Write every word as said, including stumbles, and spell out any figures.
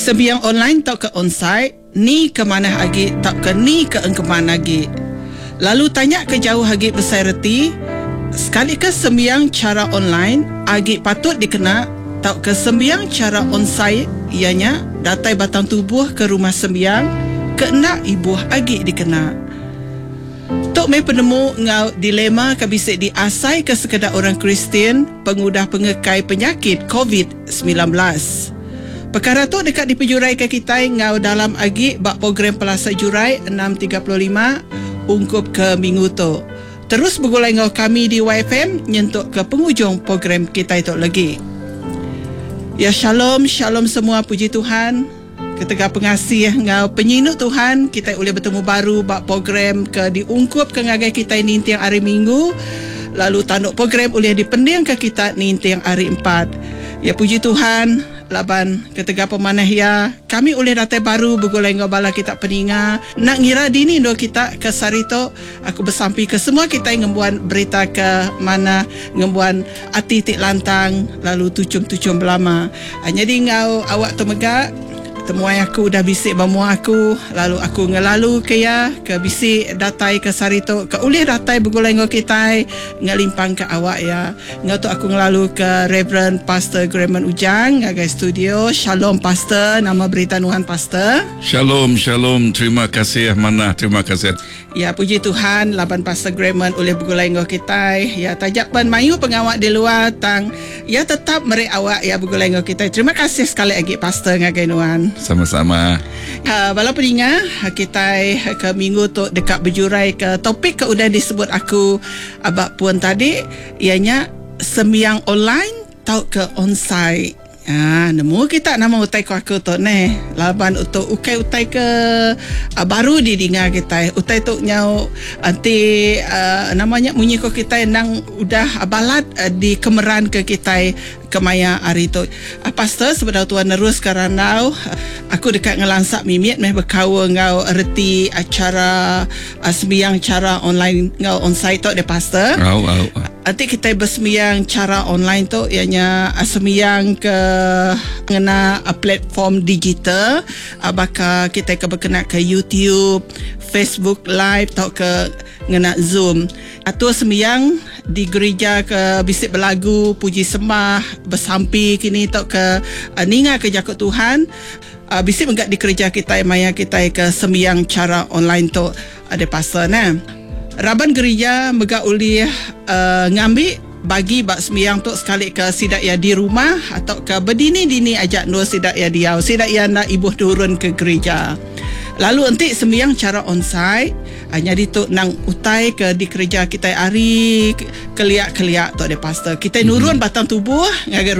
Sembiang online tau ke onsite, ni ke mana lagi tau ke ni ke engke mana lagi. Lalu tanya ke jauh lagi besar reti, sekali ke sembiang cara online, agi patut dikena tau ke sembiang cara onsite, ianya datai batang tubuh ke rumah sembiang, kena ibuh agi dikena. Tok mai penemu ngau dilema kabisik diasai ke sekedar orang Kristian pengudah pengekai penyakit covid sembilan belas. Perkara tu dekat dipejurai ke kita ngau dalam agi bak program pelasa jurai enam tiga puluh lima ungkup ke minggu tu. Terus bergulai ngau kami di Y F M nyentuk ke penghujung program kita itu lagi. Ya shalom, shalom semua, puji Tuhan. Ketika pengasih ngau penyinuk Tuhan, kita boleh bertemu baru bak program ke diungkup ke ngagai kita ni tiang hari minggu. Lalu tanduk program boleh dipending ke kita ni tiang hari empat. Ya puji Tuhan, laban ketika pemanah ya, kami boleh datai baru bergulai ngau bala kita peninga. Nak ngira dini do kita ke sarito, aku bersampi ke semua kita yang ngembuan berita ke mana ngembuan ati tik lantang, lalu tucum-tucum belama. Hanya di ngau awak tu megak, temuai aku dah bisik bamu aku, lalu aku ngelalu ke ya ke bisik datai ke sarito ke ulih datai bergulai ngau kita ngelimpang ke awak ya. Ngau tu aku ngelalu ke Reverend Pastor Graman Ujang ngagai studio. Shalom Pastor, nama berita Nuhan Pastor. Shalom, shalom. Terima kasih Manah, terima kasih. Ya puji Tuhan, laban Pastor Graman oleh bergulai ngau kita. Ya tajak pen mayu pengawak di luar tang ya tetap merek awak ya bergulai ngau kita. Terima kasih sekali lagi Pastor ngagai Nuhan. Sama-sama. Uh, walaupun ingat kita ke minggu tu dekat berjurai ke topik ke udah disebut aku abak puan tadi, ianya sembiang online tau ke onsite. Ah, nemu kita nama utai ko aku tu ne. Laban untuk ukai utai ke uh, baru di dengar kita. Utai tu nyau anti uh, namanya munyi ko kita nang udah balat uh, di kemeran ke kita kemaya hari tu. Uh, Pastor sebenarnya tuan nerus karena uh, aku dekat ngelansak mimit meh berkawa ngau erti acara uh, sembiang cara online ngau onsite tu de Pastor. Au au. Nanti kita bersembiang cara online tu ianya uh, sembiang ke ngena uh, platform digital, uh, bakal kita ke berkenaan ke YouTube, Facebook Live atau ke ngena Zoom. Atau sembiang di gereja ke bisik berlagu, puji sembah, bersampi kini tau ke uh, ninga ke jakut Tuhan. Uh, bisik menggak di gereja kita maya kita ke sembiang cara online tu ada pasal nah. Raban gereja megak uli uh, ngambil bagi bak sembiang tu sekali ke sidak ya di rumah atau ke berdini-dini ajak nur sidak ya diau sidak ya nak ibu turun ke gereja. Lalu nanti sembiang cara onsite hanya dituk nang utai ke di gereja kita hari keliak-keliak tu ada pastor kita nurun batang tubuh ngagai